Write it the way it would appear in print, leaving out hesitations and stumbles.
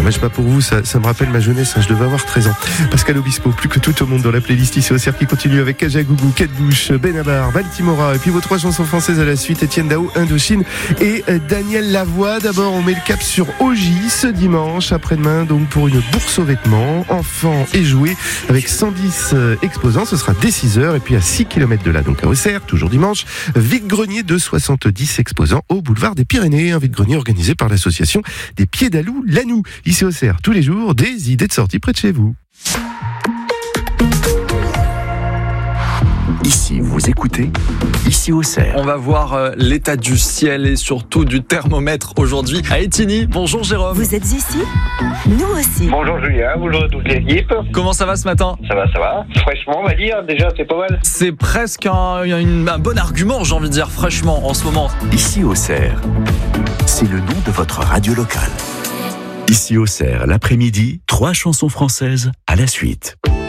je sais pas pour vous, ça me rappelle ma jeunesse, je devais avoir 13 ans. Pascal Obispo, plus que tout au monde dans la playlist ici au CERF qui continue avec Kajagougou, Kate Bush, Benabar, Baltimora, et puis vos 3 chansons françaises à la suite, Étienne Dao, Indochine et Daniel Lavoie. D'abord, on met le cap sur Ogy ce dimanche, après-demain, donc pour une bourse aux vêtements, enfants et jouets, avec 110 exposants. Ce sera dès 6h, et puis à 6 km de là, donc à Auxerre, toujours dimanche, vide-grenier de 70 exposants au boulevard des Pyrénées. Un vide-grenier organisé par l'association des Pieds d'Alou Lanou. Ici au CERF, tous les jours, des idées de sortie près de chez vous. Ici, vous écoutez, ici au CERF. On va voir l'état du ciel et surtout du thermomètre aujourd'hui à Étigny. Bonjour Jérôme. Vous êtes ici ? Nous aussi. Bonjour Julien, bonjour toute l'équipe. Comment ça va ce matin ? Ça va. Fraîchement, on va dire, déjà, c'est pas mal. C'est presque un bon argument, j'ai envie de dire, fraîchement, en ce moment. Ici au CERF, c'est le nom de votre radio locale. Ici au CERF, l'après-midi, 3 chansons françaises à la suite.